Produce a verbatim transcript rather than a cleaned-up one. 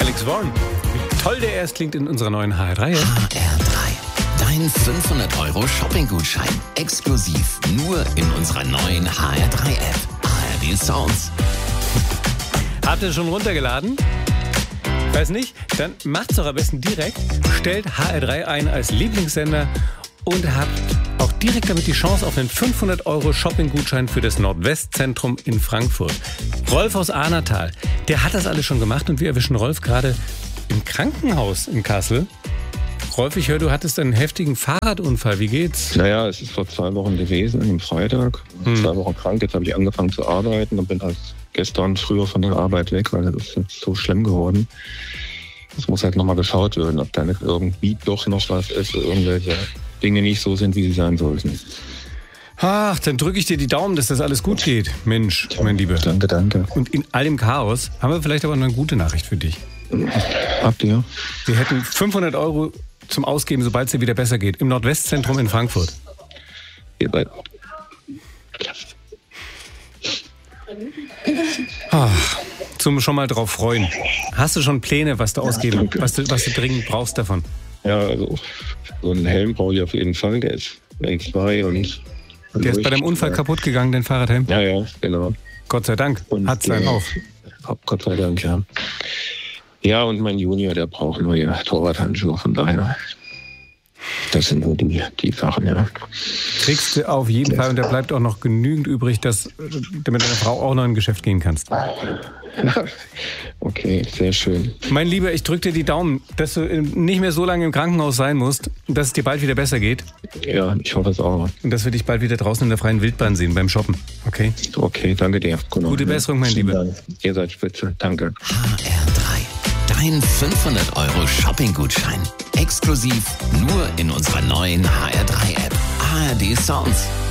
Alex Warren. Wie toll der erst klingt in unserer neuen H R drei. H R drei. Dein fünfhundert Euro Shopping-Gutschein. Exklusiv nur in unserer neuen H R drei App. H R D Sounds. Habt ihr schon runtergeladen? Weiß nicht? Dann macht's doch am besten direkt. Stellt H R drei ein als Lieblingssender und habt auch direkt damit die Chance auf einen fünfhundert Euro Shopping-Gutschein für das Nordwestzentrum in Frankfurt. Rolf aus Ahnertal, der hat das alles schon gemacht und wir erwischen Rolf gerade im Krankenhaus in Kassel. Rolf, ich höre, du hattest einen heftigen Fahrradunfall. Wie geht's? Naja, es ist vor zwei Wochen gewesen, am Freitag. Hm. Zwei Wochen krank, jetzt habe ich angefangen zu arbeiten und bin halt gestern früher von der Arbeit weg, weil das ist jetzt so schlimm geworden. Es muss halt nochmal geschaut werden, ob da nicht irgendwie doch noch was ist, irgendwelche Dinge nicht so sind, wie sie sein sollten. Ach, dann drücke ich dir die Daumen, dass das alles gut geht. Mensch, mein Lieber. Danke, danke. Und in all dem Chaos haben wir vielleicht aber noch eine gute Nachricht für dich. Habt ihr? Wir hätten fünfhundert Euro zum Ausgeben, sobald es dir wieder besser geht, im Nordwestzentrum in Frankfurt. Ihr seid... Ach, zum schon mal drauf freuen. Hast du schon Pläne, was du ausgeben, was du, was du dringend brauchst davon? Ja, also so einen Helm brauche ich auf jeden Fall. Der ist X zwei und... Der ist bei deinem Unfall kaputt gegangen, dein Fahrradhelm? Ja, ja, genau. Gott sei Dank. Hat's dann auf. Gott sei Dank, ja. Ja, und mein Junior, der braucht neue Torwarthandschuhe, von daher. Das sind nur die, die Sachen, ja. Kriegst du auf jeden Fall, und da bleibt auch noch genügend übrig, dass du mit deiner Frau auch noch in ein Geschäft gehen kannst. Okay, sehr schön. Mein Lieber, ich drücke dir die Daumen, dass du nicht mehr so lange im Krankenhaus sein musst, dass es dir bald wieder besser geht. Ja, ich hoffe es auch. Und dass wir dich bald wieder draußen in der freien Wildbahn sehen beim Shoppen, okay? Okay, danke dir. Genau. Gute Besserung, mein Lieber. Ihr seid spitze, danke. H R drei. Dein fünfhundert Euro Shopping-Gutschein. Exklusiv nur in unserer neuen H R drei App. H R D Sounds.